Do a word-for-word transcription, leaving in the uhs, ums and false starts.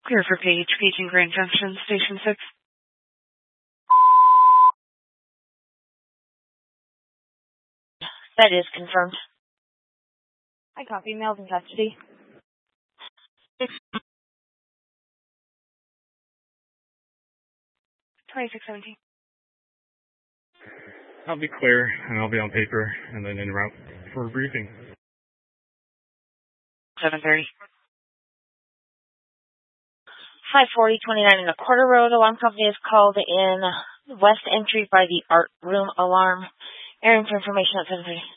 Clear for Page, Paging Grand Junction, Station six. That is confirmed. I copy. Males in custody. twenty-six seventeen. I'll be clear, and I'll be on paper, and then en route for a briefing. seven thirty. five forty, twenty-nine and a quarter road. Alarm company is called in west entry by the art room alarm. Airing for information at seven thirty.